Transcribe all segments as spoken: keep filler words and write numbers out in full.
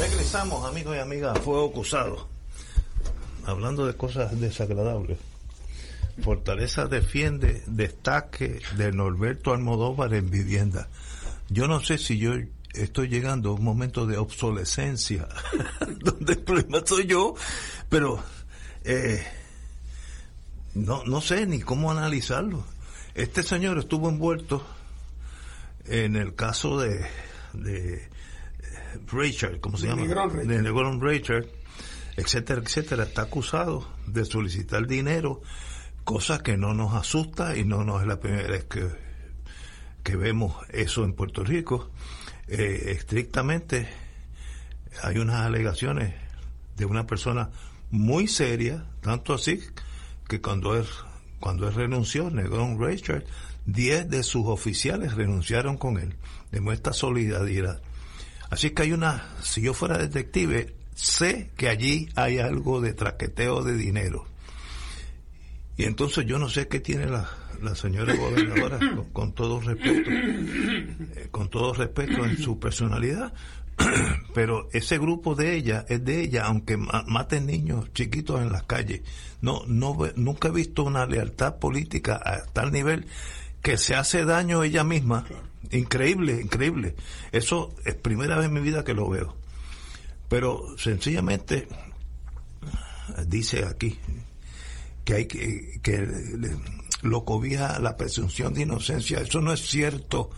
Regresamos, amigos y amigas, a Fuego Cruzado. Hablando de cosas desagradables. Fortaleza defiende destaque de Norberto Almodóvar en vivienda. Yo no sé si yo estoy llegando a un momento de obsolescencia, donde el problema soy yo, pero eh, no, no sé ni cómo analizarlo. Este señor estuvo envuelto en el caso de, de Richard, ¿cómo se llama? De Negrón Richard, etcétera, etcétera. Está acusado de solicitar dinero, cosa que no nos asusta y no, no es la primera vez que, que vemos eso en Puerto Rico. Eh, estrictamente hay unas alegaciones de una persona muy seria, tanto así que cuando él, cuando él renunció, Negrón Richard, diez de sus oficiales renunciaron con él. Demuestra solidaridad. Así que hay una, si yo fuera detective, sé que allí hay algo de traqueteo de dinero. Y entonces yo no sé qué tiene la, la señora gobernadora, con, con todo respeto, eh, con todo respeto en su personalidad, pero ese grupo de ella es de ella, aunque ma- maten niños chiquitos en las calles. No, no, nunca he visto una lealtad política a tal nivel que se hace daño ella misma. Increíble, increíble. Eso es primera vez en mi vida que lo veo. Pero sencillamente dice aquí que hay que, que lo cobija la presunción de inocencia. Eso no es cierto.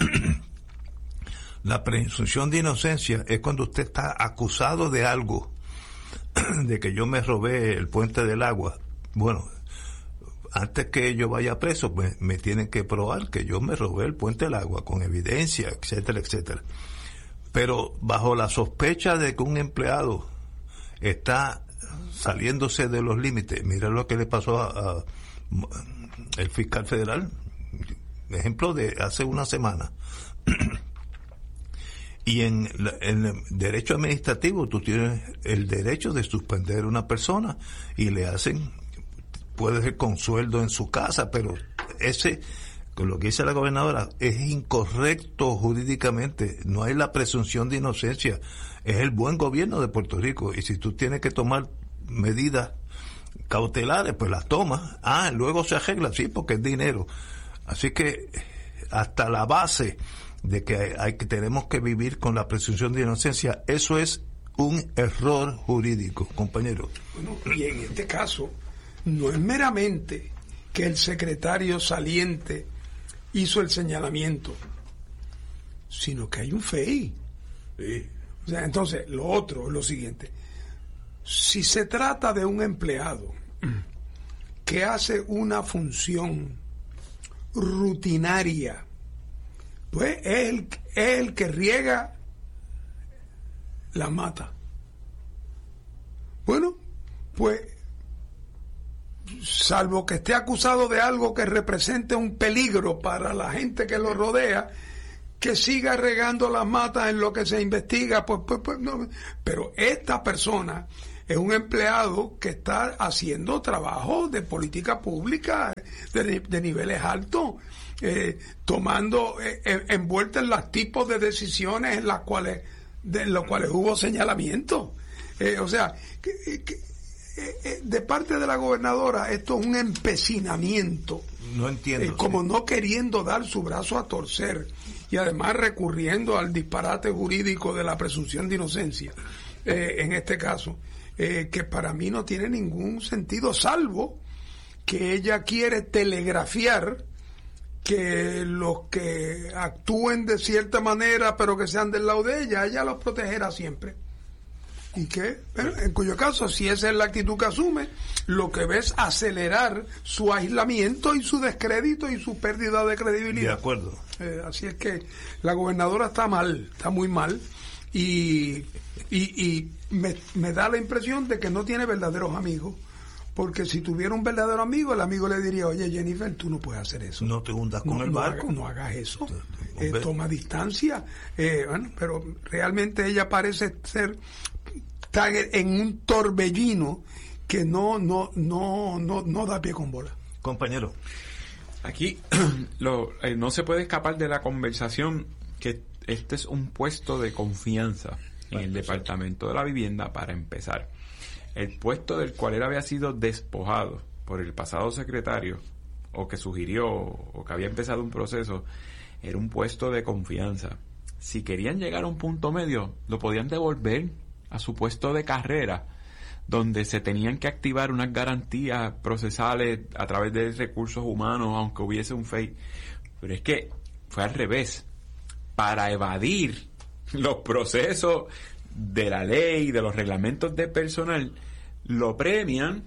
La presunción de inocencia es cuando usted está acusado de algo, de que yo me robé el puente del agua. Bueno, antes que yo vaya preso, pues me tienen que probar que yo me robé el puente del agua con evidencia, etcétera, etcétera. Pero bajo la sospecha de que un empleado está saliéndose de los límites, mira lo que le pasó a, a el fiscal federal, ejemplo de hace una semana. Y en, en el derecho administrativo tú tienes el derecho de suspender a una persona y le hacen, puede ser con sueldo en su casa, pero ese, con lo que dice la gobernadora, es incorrecto jurídicamente. No hay la presunción de inocencia, es el buen gobierno de Puerto Rico, y si tú tienes que tomar medidas cautelares, pues las tomas. Ah, luego se arregla, sí, porque es dinero. Así que hasta la base de que hay que tenemos que vivir con la presunción de inocencia, eso es un error jurídico, compañero. Bueno, y en este caso no es meramente que el secretario saliente hizo el señalamiento, sino que hay un F E I. Sí. O sea, entonces, lo otro es lo siguiente: si se trata de un empleado que hace una función rutinaria, pues es el, es el que riega la mata. Bueno, pues salvo que esté acusado de algo que represente un peligro para la gente que lo rodea, que siga regando las matas en lo que se investiga, pues, pues, pues no. Pero esta persona es un empleado que está haciendo trabajo de política pública de, de niveles altos, eh, tomando, eh, envuelta en los tipos de decisiones en las cuales, de los cuales hubo señalamiento. Eh, o sea, que, que, eh, de parte de la gobernadora esto es un empecinamiento. No entiendo. Eh, como sí. No queriendo dar su brazo a torcer y además recurriendo al disparate jurídico de la presunción de inocencia, eh, en este caso, eh, que para mí no tiene ningún sentido, salvo que ella quiere telegrafiar que los que actúen de cierta manera pero que sean del lado de ella, ella los protegerá siempre. ¿Y qué? Bueno, en cuyo caso, si esa es la actitud que asume, lo que ve es acelerar su aislamiento y su descrédito y su pérdida de credibilidad. De acuerdo. Eh, así es que la gobernadora está mal, está muy mal, y, y, y me, me da la impresión de que no tiene verdaderos amigos, porque si tuviera un verdadero amigo, el amigo le diría: oye, Jennifer, tú no puedes hacer eso. No te hundas con no, el no barco. Haga, no hagas eso. Eh, toma distancia. Eh, bueno, pero realmente ella parece ser está en un torbellino que no no no no no da pie con bola. Compañero, aquí lo, eh, no se puede escapar de la conversación que este es un puesto de confianza en el Departamento de la Vivienda para empezar. El puesto del cual él había sido despojado por el pasado secretario, o que sugirió, o que había empezado un proceso, era un puesto de confianza. Si querían llegar a un punto medio, lo podían devolver a su puesto de carrera, donde se tenían que activar unas garantías procesales a través de recursos humanos, aunque hubiese un F E I. Pero es que fue al revés. Para evadir los procesos de la ley, de los reglamentos de personal, lo premian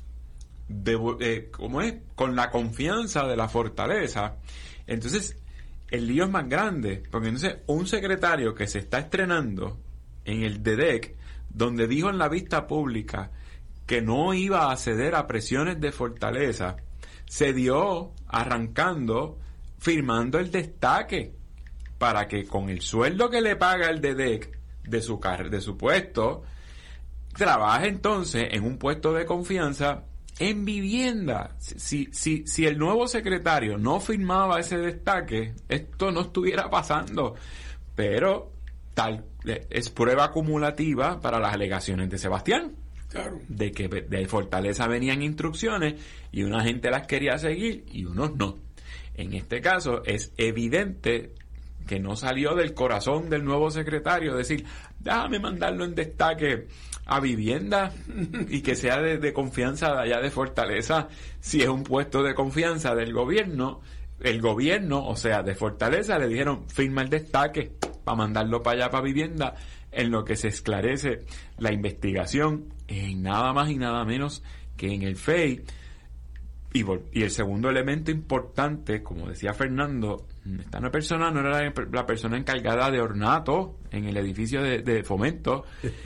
de, eh, ¿cómo es? Con la confianza de la fortaleza. Entonces, el lío es más grande, porque entonces un secretario que se está estrenando en el D D E C, donde dijo en la vista pública que no iba a ceder a presiones de fortaleza, se dio arrancando, firmando el destaque, para que con el sueldo que le paga el D D E C de su, de su puesto, trabaje entonces en un puesto de confianza en vivienda. Si, si, si el nuevo secretario no firmaba ese destaque, esto no estuviera pasando. Pero tal es prueba acumulativa para las alegaciones de Sebastián. Claro. De que de Fortaleza venían instrucciones y una gente las quería seguir y unos no. En este caso es evidente que no salió del corazón del nuevo secretario decir, déjame mandarlo en destaque a vivienda y que sea de, de confianza de allá de Fortaleza. Si es un puesto de confianza del gobierno, el gobierno, o sea, de Fortaleza, le dijeron, firma el destaque para mandarlo para allá, para vivienda, en lo que se esclarece la investigación en nada más y nada menos que en el F E I. Y, y el segundo elemento importante, como decía Fernando, esta no persona no era la, la persona encargada de ornato en el edificio de, de Fomento.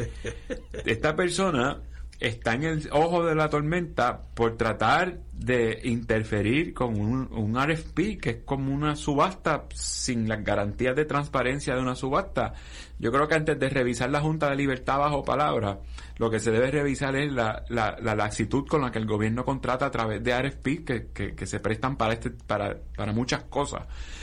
Esta persona está en el ojo de la tormenta por tratar de interferir con un, un R F P, que es como una subasta sin las garantías de transparencia de una subasta. Yo creo que antes de revisar la Junta de Libertad bajo palabra, lo que se debe revisar es la, la, la laxitud con la que el gobierno contrata a través de R F P que, que, que se prestan para este para, para muchas cosas.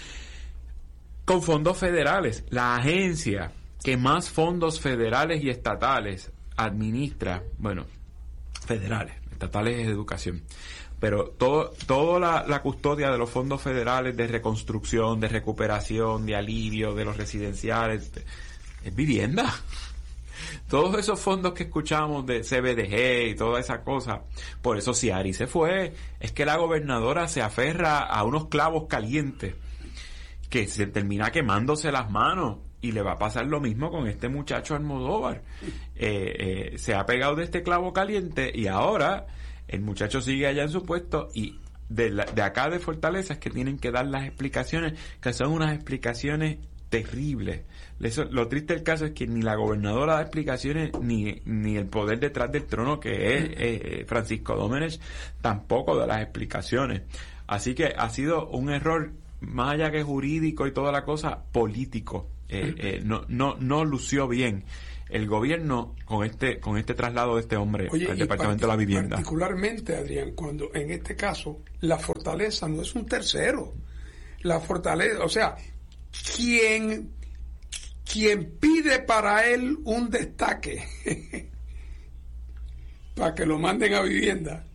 Con fondos federales, la agencia que más fondos federales y estatales administra, bueno, federales, estatales es educación, pero todo, toda la, la custodia de los fondos federales de reconstrucción, de recuperación, de alivio, de los residenciales, es vivienda. Todos esos fondos que escuchamos de C B D G y toda esa cosa, por eso Ciari se fue, es que la gobernadora se aferra a unos clavos calientes que se termina quemándose las manos. Y le va a pasar lo mismo con este muchacho Almodóvar. Eh, eh, se ha pegado de este clavo caliente y ahora el muchacho sigue allá en su puesto y de, la, de acá de Fortaleza es que tienen que dar las explicaciones, que son unas explicaciones terribles. Eso, lo triste del caso es que ni la gobernadora da explicaciones, ni, ni el poder detrás del trono, que es eh, Francisco Domenech, tampoco da las explicaciones. Así que ha sido un error, más allá que jurídico y toda la cosa, político. Eh, eh, no no no lució bien el gobierno con este con este traslado de este hombre Oye, al Departamento de la Vivienda. Particularmente, Adrián, cuando en este caso la Fortaleza no es un tercero. La Fortaleza, o sea, quien quien pide para él un destaque para que lo manden a vivienda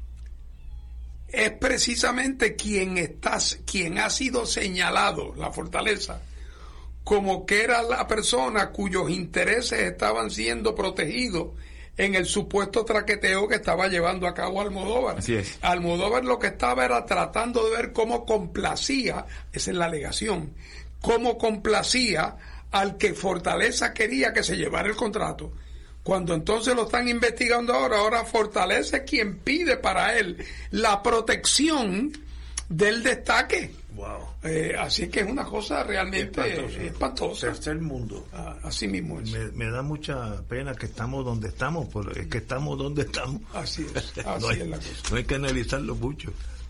es precisamente quien está quien ha sido señalado, la Fortaleza, como que era la persona cuyos intereses estaban siendo protegidos en el supuesto traqueteo que estaba llevando a cabo Almodóvar. Así es. Almodóvar lo que estaba era tratando de ver cómo complacía, esa es la alegación, cómo complacía al que Fortaleza quería que se llevara el contrato. Cuando entonces lo están investigando ahora, ahora Fortaleza es quien pide para él la protección del destaque. Wow. Eh, así que es una cosa realmente espantosa. espantosa. Tercer mundo. Ah, así mismo es. Me, me da mucha pena que estamos donde estamos, porque es que estamos donde estamos. Así es, así no hay, es la cosa. No hay que analizarlo mucho.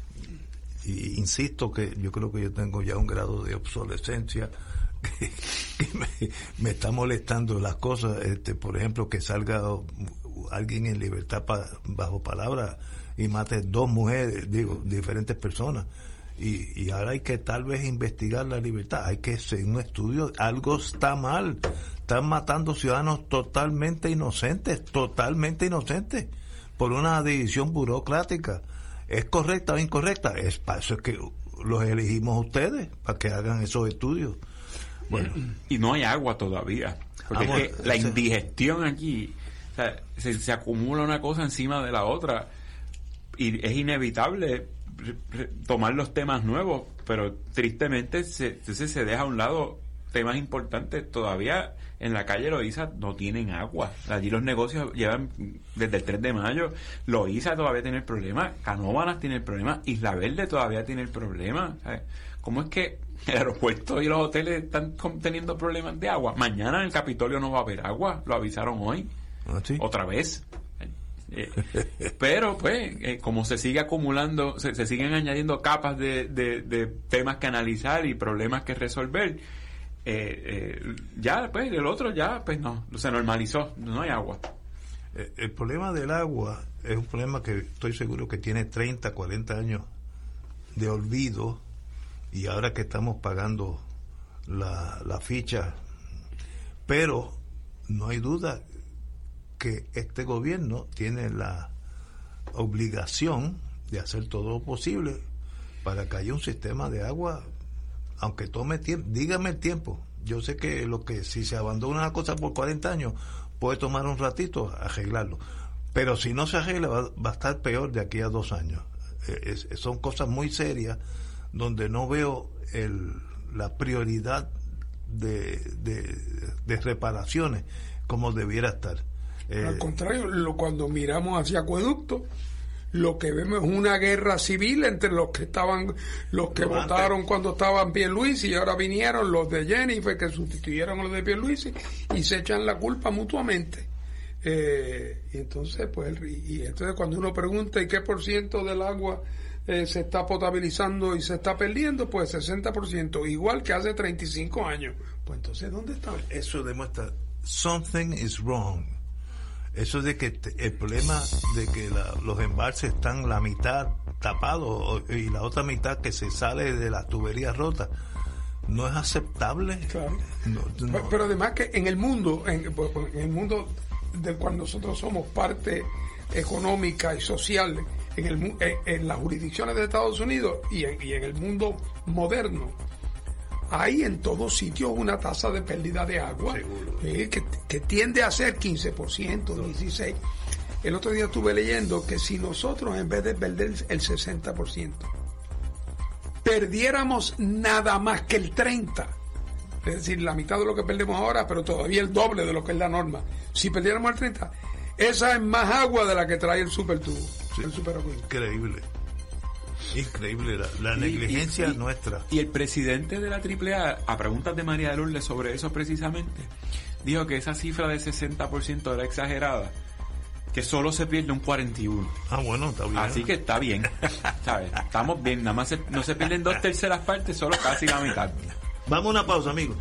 Y insisto que yo creo que yo tengo ya un grado de obsolescencia que, que me, me está molestando las cosas. Este, por ejemplo, que salga alguien en libertad pa, bajo palabra y mate dos mujeres, digo, diferentes personas. Y, y ahora hay que tal vez investigar la libertad, hay que hacer un estudio, algo está mal, están matando ciudadanos totalmente inocentes, totalmente inocentes, por una decisión burocrática. ¿Es correcta o incorrecta? Es para eso es que los elegimos ustedes, para que hagan esos estudios. Bueno, y no hay agua todavía, porque amor, es que la ese... indigestión aquí, o sea, se, se acumula una cosa encima de la otra, y es inevitable tomar los temas nuevos, pero tristemente se, se, se deja a un lado temas importantes. Todavía en la calle Loíza no tienen agua. Allí los negocios llevan desde el tres de mayo. Loíza todavía tiene el problema, Canóvanas tiene el problema, Isla Verde todavía tiene el problema. ¿Sabes? ¿Cómo es que el aeropuerto y los hoteles están teniendo problemas de agua? Mañana en el Capitolio no va a haber agua, lo avisaron hoy. ¿Ah, sí? Otra vez. Eh, pero pues eh, como se sigue acumulando, se, se siguen añadiendo capas de, de, de temas que analizar y problemas que resolver, eh, eh, ya pues el otro ya pues no, se normalizó, no hay agua. El, el problema del agua es un problema que estoy seguro que tiene treinta, cuarenta años de olvido, y ahora que estamos pagando la, la ficha, pero no hay duda que este gobierno tiene la obligación de hacer todo lo posible para que haya un sistema de agua, aunque tome tiempo. Dígame el tiempo. Yo sé que lo que si se abandona una cosa por cuarenta años puede tomar un ratito arreglarlo, pero si no se arregla va, va a estar peor de aquí a dos años. Es, es, son cosas muy serias donde no veo el, la prioridad de, de, de reparaciones como debiera estar. Eh, Al contrario, lo, cuando miramos hacia acueducto, lo que vemos es una guerra civil entre los que estaban, los que votaron antes, cuando estaban Pierluisi, y ahora vinieron los de Jennifer que sustituyeron a los de Pierluisi y se echan la culpa mutuamente. Eh, y entonces, pues, y, y entonces cuando uno pregunta ¿y qué por ciento del agua eh, se está potabilizando y se está perdiendo? Pues sesenta por ciento, igual que hace treinta y cinco años. Pues entonces, ¿dónde está? Eso demuestra something is wrong. Eso de que te, el problema de que la, los embalses están la mitad tapados y la otra mitad que se sale de las tuberías rotas no es aceptable. Claro. No, no. Pero, pero además que en el mundo, en, en el mundo del cual nosotros somos parte económica y social, en, el, en, en las jurisdicciones de Estados Unidos y en, y en el mundo moderno, hay en todos sitios una tasa de pérdida de agua eh, que, que tiende a ser quince por ciento, dieciséis por ciento. El otro día estuve leyendo que si nosotros, en vez de perder el sesenta por ciento, perdiéramos nada más que el treinta por ciento, es decir, la mitad de lo que perdemos ahora, pero todavía el doble de lo que es la norma, si perdiéramos el treinta por ciento, esa es más agua de la que trae el supertubo, sí, el superacueducto. Increíble. Increíble la, la negligencia y, y, nuestra. Y el presidente de la triple A, a preguntas de María de Lourdes sobre eso precisamente, dijo que esa cifra de sesenta por ciento era exagerada, que solo se pierde un cuarenta y uno. Ah, bueno, está bien. Así que está bien, ¿sabes? Estamos bien, nada más se, no se pierden dos terceras partes, solo casi la mitad. Vamos a una pausa, amigos.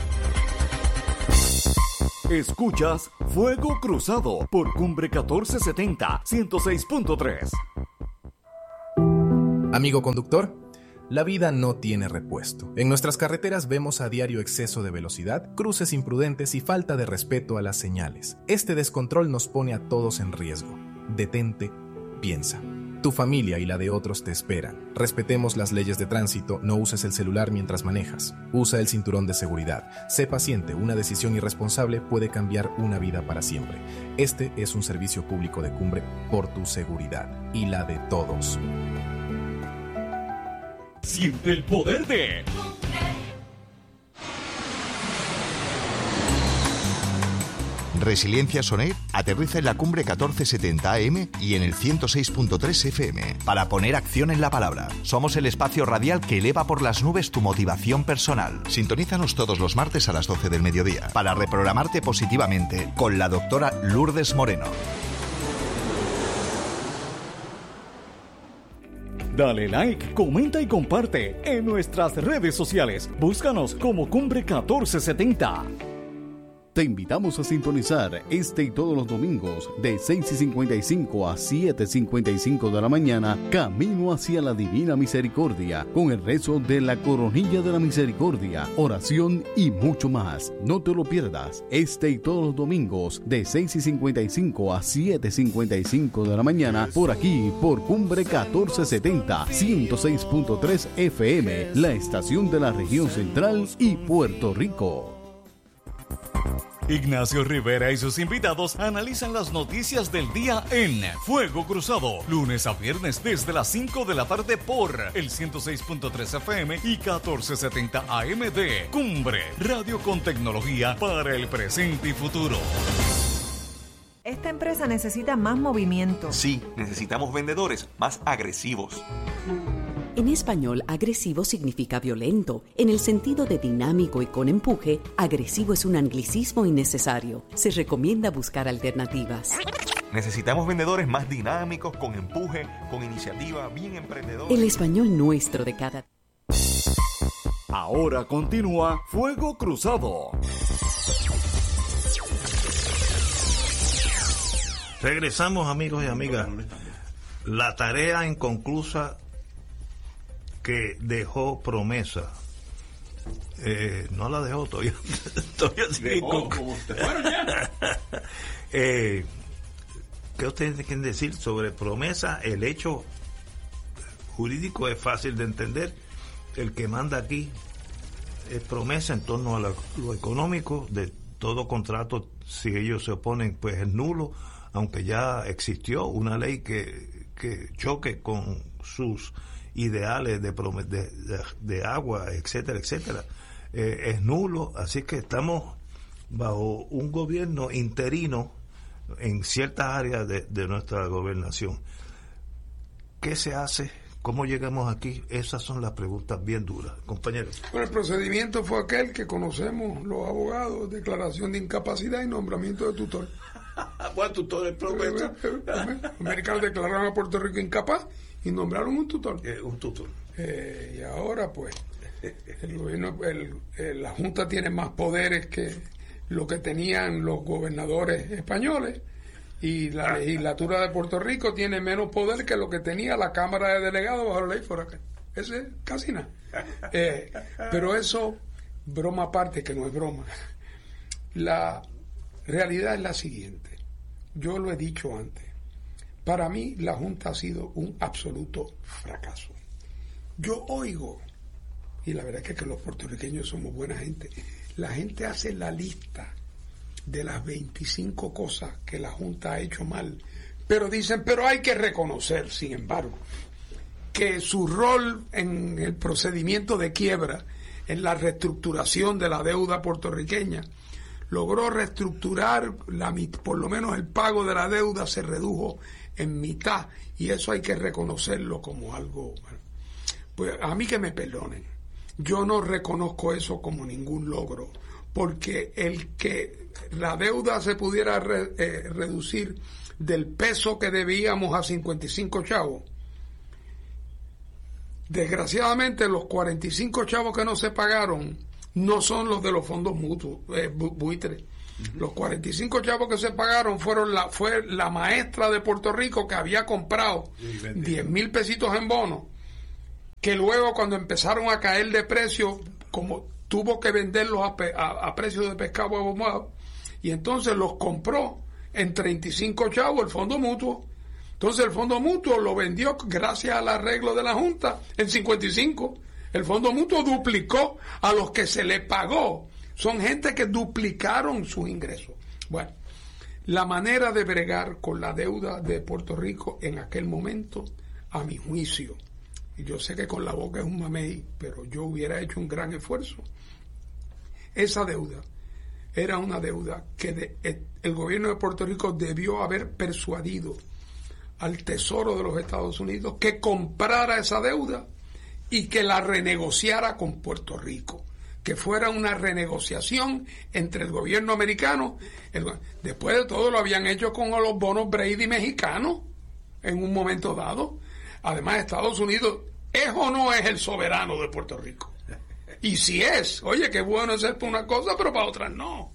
Escuchas Fuego Cruzado por Cumbre catorce setenta, ciento seis punto tres. Amigo conductor, la vida no tiene repuesto. En nuestras carreteras vemos a diario exceso de velocidad, cruces imprudentes y falta de respeto a las señales. Este descontrol nos pone a todos en riesgo. Detente, piensa. Tu familia y la de otros te esperan. Respetemos las leyes de tránsito, no uses el celular mientras manejas. Usa el cinturón de seguridad. Sé paciente, una decisión irresponsable puede cambiar una vida para siempre. Este es un servicio público de Cumbre por tu seguridad y la de todos. Siente el poder de... Resiliencia Sonet aterriza en la Cumbre catorce setenta A M y en el ciento seis punto tres F M para poner acción en la palabra. Somos el espacio radial que eleva por las nubes tu motivación personal. Sintonízanos todos los martes a las doce del mediodía para reprogramarte positivamente con la doctora Lourdes Moreno. Dale like, comenta y comparte en nuestras redes sociales. Búscanos como Cumbre catorce setenta. Te invitamos a sintonizar este y todos los domingos de seis y cincuenta y cinco a siete y cincuenta y cinco de la mañana, Camino hacia la Divina Misericordia, con el rezo de la Coronilla de la Misericordia, oración y mucho más. No te lo pierdas, este y todos los domingos de seis y cincuenta y cinco a siete y cincuenta y cinco de la mañana, por aquí, por Cumbre catorce setenta, ciento seis punto tres F M, la estación de la región central y Puerto Rico. Ignacio Rivera y sus invitados analizan las noticias del día en Fuego Cruzado, lunes a viernes desde las cinco de la tarde por el ciento seis punto tres F M y catorce setenta A M de Cumbre, radio con tecnología para el presente y futuro. Esta empresa necesita más movimiento. Sí, necesitamos vendedores más agresivos. En español, agresivo significa violento. En el sentido de dinámico y con empuje, agresivo es un anglicismo innecesario. Se recomienda buscar alternativas. Necesitamos vendedores más dinámicos, con empuje, con iniciativa, bien emprendedores. El español nuestro de cada... Ahora continúa Fuego Cruzado. Regresamos, amigos y amigas. La tarea inconclusa que dejó Promesa, eh, no la dejó todavía, todavía sigue dejó, con... como te fueron ya. eh, ¿Qué ustedes quieren decir sobre Promesa? El hecho jurídico es fácil de entender. El que manda aquí es Promesa en torno a la, lo económico. De todo contrato, si ellos se oponen, pues es nulo, aunque ya existió una ley que, que choque con sus ideales de, de, de, de agua, etcétera, etcétera, eh, es nulo. Así que estamos bajo un gobierno interino en ciertas áreas de, de nuestra gobernación. ¿Qué se hace? ¿Cómo llegamos aquí? Esas son las preguntas bien duras, compañeros. Bueno, el procedimiento fue aquel que conocemos los abogados: declaración de incapacidad y nombramiento de tutor. ¿Cuál tutor? El Promesa. Los americanos declararon a Puerto Rico incapaz y nombraron un tutor. Eh, un tutor. Eh, y ahora, pues, el gobierno, el, el, la Junta tiene más poderes que lo que tenían los gobernadores españoles, y la legislatura de Puerto Rico tiene menos poder que lo que tenía la Cámara de Delegados bajo la ley Foraker. Ese es casi nada. Eh, pero eso, broma aparte, que no es broma. La realidad es la siguiente. Yo lo he dicho antes. Para mí, la Junta ha sido un absoluto fracaso. Yo oigo, y la verdad es que, que los puertorriqueños somos buena gente, la gente hace la lista de las veinticinco cosas que la Junta ha hecho mal, pero dicen, pero hay que reconocer, sin embargo, que su rol en el procedimiento de quiebra, en la reestructuración de la deuda puertorriqueña, logró reestructurar, la, por lo menos el pago de la deuda se redujo en mitad, y eso hay que reconocerlo como algo. Bueno, pues a mí que me perdonen, yo no reconozco eso como ningún logro, porque el que la deuda se pudiera re, eh, reducir del peso que debíamos a cincuenta y cinco chavos, desgraciadamente los cuarenta y cinco chavos que no se pagaron no son los de los fondos mutuos, eh, bu buitres. Uh-huh. Los cuarenta y cinco chavos que se pagaron fueron la, fue la maestra de Puerto Rico que había comprado diez mil pesitos en bonos, que luego cuando empezaron a caer de precio, como tuvo que venderlos a, pe a, a precio de pescado abomado, y entonces los compró en treinta y cinco chavos el fondo mutuo. Entonces el fondo mutuo lo vendió, gracias al arreglo de la Junta, en cincuenta y cinco. El fondo mutuo duplicó a los que se le pagó. Son gente que duplicaron sus ingresos. Bueno, la manera de bregar con la deuda de Puerto Rico en aquel momento, a mi juicio, y yo sé que con la boca es un mamey, pero yo hubiera hecho un gran esfuerzo. Esa deuda era una deuda que de, el gobierno de Puerto Rico debió haber persuadido al Tesoro de los Estados Unidos que comprara esa deuda y que la renegociara con Puerto Rico, que fuera una renegociación entre el gobierno americano. El, después de todo lo habían hecho con los bonos Brady mexicanos en un momento dado. Además, Estados Unidos es o no es el soberano de Puerto Rico. Y si es, oye, qué bueno es ser para una cosa, pero para otras no.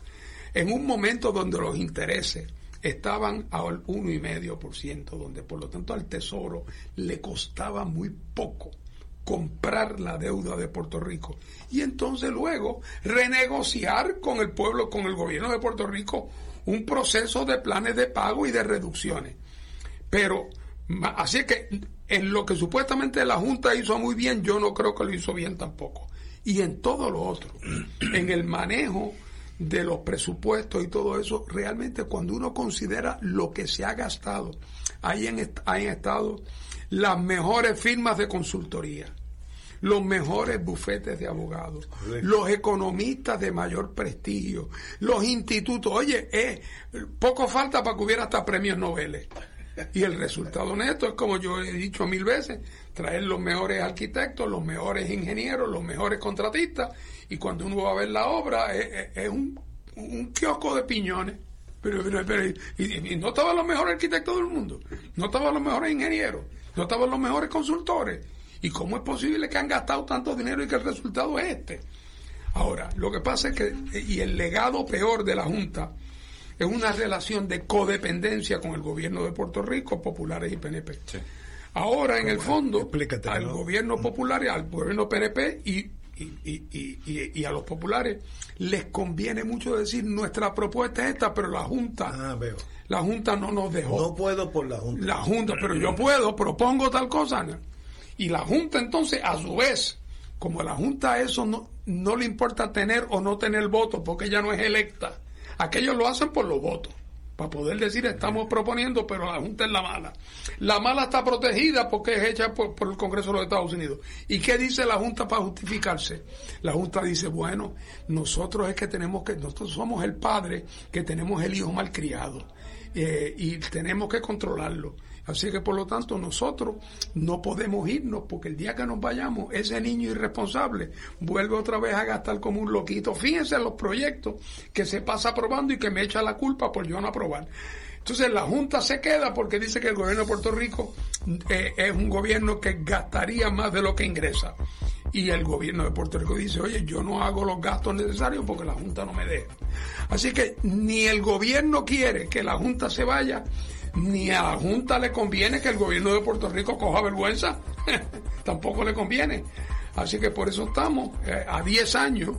en un momento donde los intereses estaban al uno y medio por ciento, donde por lo tanto al Tesoro le costaba muy poco comprar la deuda de Puerto Rico y entonces luego renegociar con el pueblo, con el gobierno de Puerto Rico, un proceso de planes de pago y de reducciones. Pero así que en lo que supuestamente la Junta hizo muy bien, yo no creo que lo hizo bien tampoco. Y en todo lo otro, en el manejo de los presupuestos y todo eso, realmente cuando uno considera lo que se ha gastado, ahí han estado las mejores firmas de consultoría, los mejores bufetes de abogados, Correcto. Los economistas de mayor prestigio, los institutos. Oye, eh, poco falta para que hubiera hasta premios Nobel. Y el resultado neto es, como yo he dicho mil veces, traer los mejores arquitectos, los mejores ingenieros, los mejores contratistas, y cuando uno va a ver la obra es, es, es un, un kiosco de piñones. Pero, pero, pero y, y no estaban los mejores arquitectos del mundo, no estaban los mejores ingenieros, no estaban los mejores consultores. ¿Y cómo es posible que han gastado tanto dinero y que el resultado es este? Ahora, lo que pasa es que, y el legado peor de la Junta, es una relación de codependencia con el gobierno de Puerto Rico, populares y P N P. Sí. Ahora, en el fondo, Explícate, al ¿no? gobierno popular y al gobierno P N P y, y, y, y, y, y a los populares les conviene mucho decir, nuestra propuesta es esta, pero la Junta, ah, veo. la Junta no nos dejó. No puedo por la Junta. La Junta, pero yo puedo, propongo tal cosa, ¿no? Y la Junta entonces, a su vez, como a la Junta eso no, no le importa tener o no tener votos, porque ella no es electa, aquellos lo hacen por los votos, para poder decir estamos proponiendo, pero la Junta es la mala. La mala está protegida porque es hecha por, por el Congreso de los Estados Unidos. ¿Y qué dice la Junta para justificarse? La Junta dice, bueno, nosotros es que tenemos que, nosotros somos el padre que tenemos el hijo malcriado, eh, y tenemos que controlarlo. Así que por lo tanto nosotros no podemos irnos, porque el día que nos vayamos, ese niño irresponsable vuelve otra vez a gastar como un loquito. Fíjense en los proyectos que se pasa aprobando y que me echa la culpa por yo no aprobar. Entonces la Junta se queda porque dice que el gobierno de Puerto Rico eh, es un gobierno que gastaría más de lo que ingresa. Y el gobierno de Puerto Rico dice, oye, yo no hago los gastos necesarios porque la Junta no me deja. Así que ni el gobierno quiere que la Junta se vaya, ni a la Junta le conviene que el gobierno de Puerto Rico coja vergüenza. Tampoco le conviene. Así que por eso estamos eh, a diez años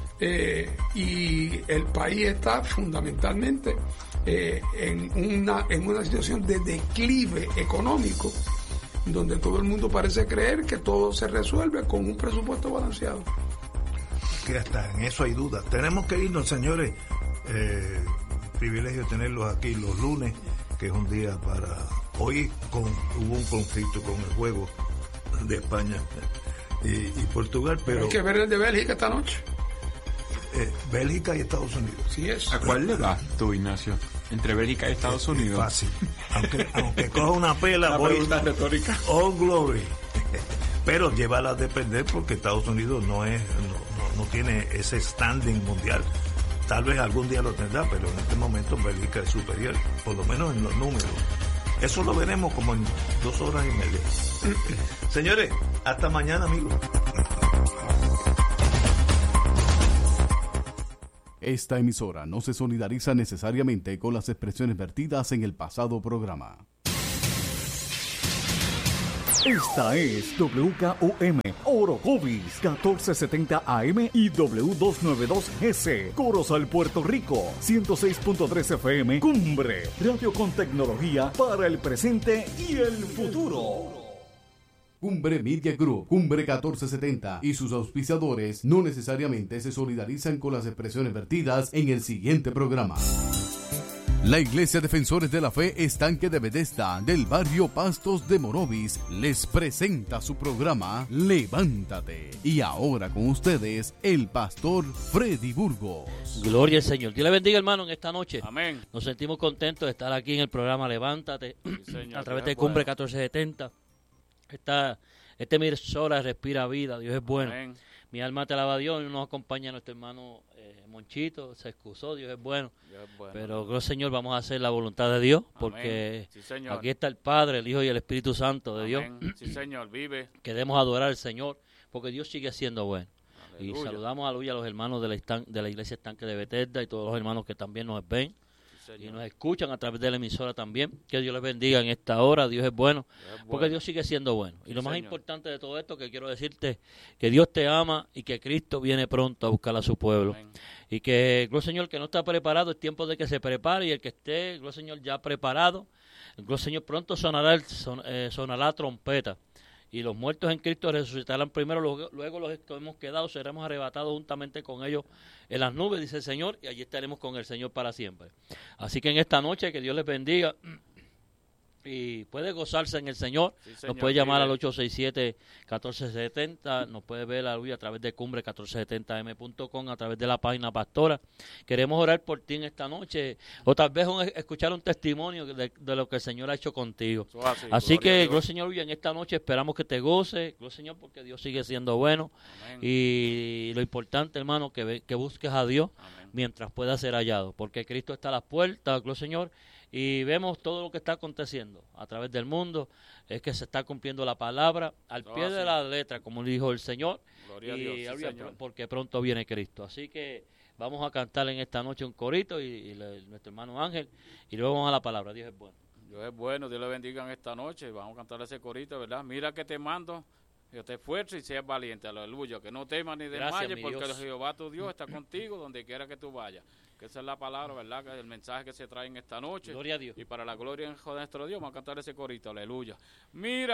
eh, y el país está fundamentalmente eh, en, una, en una situación de declive económico, donde todo el mundo parece creer que todo se resuelve con un presupuesto balanceado. Que hasta en eso hay dudas. Tenemos que irnos, señores. Eh, privilegio tenerlos aquí los lunes, que es un día para... Hoy con, hubo un conflicto con el juego de España y, y Portugal, pero... Hay que ver el de Bélgica esta noche. Eh, Bélgica y Estados Unidos. Sí es. ¿A cuál le das tú, Ignacio? Entre Bélgica y Estados es, Unidos. Es fácil. Aunque, aunque coja una pela, la voy... pregunta retórica. All glory. Pero llévala a depender porque Estados Unidos no es no, no, no tiene ese standing mundial. Tal vez algún día lo tendrá, pero en este momento Bélgica es superior, por lo menos en los números. Eso lo veremos como en dos horas y media. Señores, hasta mañana, amigos. Esta emisora no se solidariza necesariamente con las expresiones vertidas en el pasado programa. Esta es W K O M Orocovis catorce setenta A M y W doscientos noventa y dos G C Corozal, Puerto Rico, ciento seis punto tres F M Cumbre, radio con tecnología para el presente y el futuro. Cumbre Media Group, Cumbre catorce setenta y sus auspiciadores no necesariamente se solidarizan con las expresiones vertidas en el siguiente programa. La Iglesia Defensores de la Fe Estanque de Bethesda del barrio Pastos de Morovis les presenta su programa Levántate. Y ahora con ustedes el pastor Freddy Burgos. Gloria al Señor. Dios le bendiga, hermano, en esta noche. Amén. Nos sentimos contentos de estar aquí en el programa Levántate, sí, señor, a través de Cumbre catorce setenta. Esta, este emisora respira vida, Dios es bueno. Amén. Mi alma te alaba a Dios, y nos acompaña nuestro hermano eh, Monchito, se excusó, Dios es bueno. Dios es bueno. Pero, gloria al Señor, vamos a hacer la voluntad de Dios, porque sí, señor. Aquí está el Padre, el Hijo y el Espíritu Santo de Amén. Dios. Sí, Señor, vive. Queremos adorar al Señor, porque Dios sigue siendo bueno. Y Aleluya. saludamos aleluya, a los hermanos de la, estan- de la iglesia Estanque de Bethesda y todos los hermanos que también nos ven y nos escuchan a través de la emisora también. Que Dios les bendiga en esta hora. Dios es bueno, Dios es bueno. porque Dios sigue siendo bueno. Y Sí, lo más señor. importante de todo esto que quiero decirte, que Dios te ama y que Cristo viene pronto a buscar a su pueblo. Amén. Y que, gloria al Señor, que no está preparado, es tiempo de que se prepare, y el que esté, gloria al Señor, ya preparado, gloria al Señor, pronto sonará, el, son, eh, sonará la trompeta. Y los muertos en Cristo resucitarán primero, luego, luego los que hemos quedado seremos arrebatados juntamente con ellos en las nubes, dice el Señor, y allí estaremos con el Señor para siempre. Así que en esta noche, que Dios les bendiga, y puede gozarse en el Señor. Sí, señor, Nos puede llamar vive. al ocho seis siete, uno cuatro siete cero, nos puede ver a, a través de cumbre catorce setenta eme punto com, a través de la página Pastora. Queremos orar por ti en esta noche, o tal vez un, escuchar un testimonio de, de lo que el Señor ha hecho contigo. Eso así, Así gloria a que, Dios. gloria al Señor, y en esta noche esperamos que te goce, gloria al Señor, porque Dios sigue siendo bueno. Amén. Y lo importante, hermano, que, ve- que busques a Dios Amén. mientras pueda ser hallado, porque Cristo está a las puertas, gloria al Señor, y vemos todo lo que está aconteciendo a través del mundo, es que se está cumpliendo la palabra al Todo pie de así. la letra, como dijo el Señor, Gloria a y Dios, sí, aleluya, señor. porque pronto viene Cristo. Así que vamos a cantar en esta noche un corito, y, y le- nuestro hermano Ángel, y luego vamos a la palabra. Dios es bueno. Dios es bueno, Dios le bendiga en esta noche. Vamos a cantar ese corito, ¿verdad? Mira que te mando, que te esfuerces y seas valiente, aleluya. Que no temas ni Gracias, desmayes, mi porque Dios. Jehová tu Dios está contigo donde quiera que tú vayas. Que esa es la palabra, ¿verdad? Que es el mensaje que se trae en esta noche. Gloria a Dios. Y para la gloria de nuestro Dios, vamos a cantar ese corito, aleluya. Mira